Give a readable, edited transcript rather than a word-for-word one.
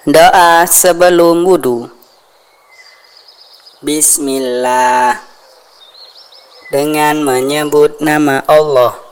Doa sebelum wudu. Bismillah. Dengan menyebut nama Allah.